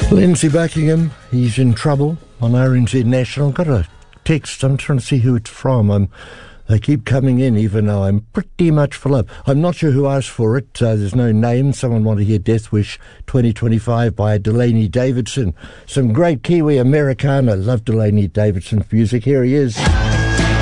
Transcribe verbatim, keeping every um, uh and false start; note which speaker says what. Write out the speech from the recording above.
Speaker 1: Lindsay Buckingham, he's in trouble on R N Z National. Got a text, I'm trying to see who it's from. I'm, they keep coming in even though I'm pretty much full up. I'm not sure who asked for it. Uh, there's no name. Someone wanted to hear Death Wish twenty twenty-five by Delaney Davidson. Some great Kiwi Americana. Love Delaney Davidson's music. Here he is.